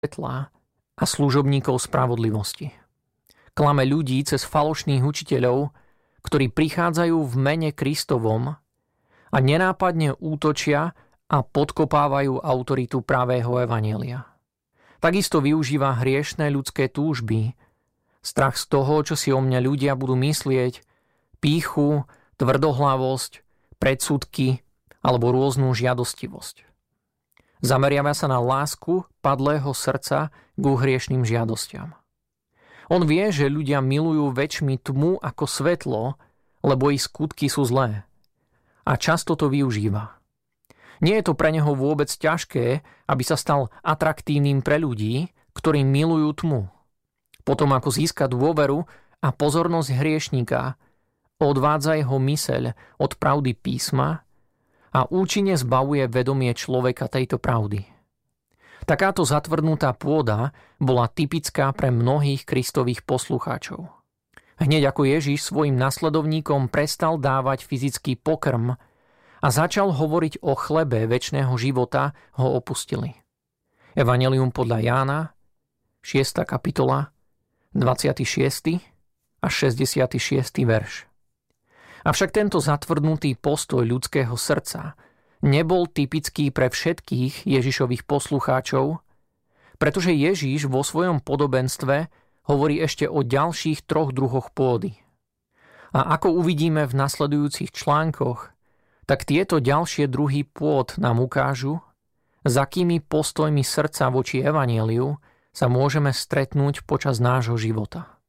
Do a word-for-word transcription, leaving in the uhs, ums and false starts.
svetla a služobníkov spravodlivosti. Klame ľudí cez falošných učiteľov, ktorí prichádzajú v mene Kristovom a nenápadne útočia a podkopávajú autoritu pravého evanjelia. Takisto využíva hriešne ľudské túžby, strach z toho, čo si o mne ľudia budú myslieť, pýchu, tvrdohlavosť, predsudky alebo rôznu žiadostivosť. Zameriava sa na lásku padlého srdca k hriešným žiadostiam. On vie, že ľudia milujú väčšmi tmu ako svetlo, lebo ich skutky sú zlé. A často to využíva. Nie je to pre neho vôbec ťažké, aby sa stal atraktívnym pre ľudí, ktorí milujú tmu. Potom ako získa dôveru a pozornosť hriešníka, odvádza jeho myseľ od pravdy písma a účinne zbavuje vedomie človeka tejto pravdy. Takáto zatvrdnutá pôda bola typická pre mnohých Kristových poslucháčov. Hneď ako Ježiš svojim nasledovníkom prestal dávať fyzický pokrm a začal hovoriť o chlebe večného života, ho opustili. Evanjelium podľa Jána, šiesta kapitola, dvadsiaty šiesty a šesťdesiaty šiesty verš. Avšak tento zatvrdnutý postoj ľudského srdca nebol typický pre všetkých Ježišových poslucháčov, pretože Ježiš vo svojom podobenstve hovorí ešte o ďalších troch druhoch pôdy. A ako uvidíme v nasledujúcich článkoch, tak tieto ďalšie druhy pôd nám ukážu, s akými postojmi srdca voči evanjeliu sa môžeme stretnúť počas nášho života.